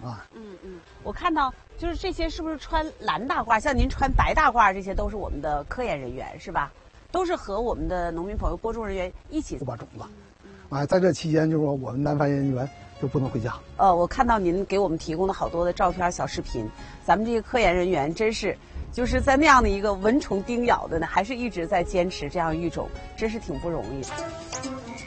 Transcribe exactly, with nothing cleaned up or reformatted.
啊。 嗯嗯，我看到就是这些是不是穿蓝大褂，像您穿白大褂，这些都是我们的科研人员是吧？都是和我们的农民朋友、播种人员一起播种子。啊，在这期间就是说我们南方研究员就不能回家。 呃，我看到您给我们提供的好多的照片、小视频，咱们这个科研人员真是。就是在那样的一个蚊虫叮咬的呢，还是一直在坚持这样育种，真是挺不容易的。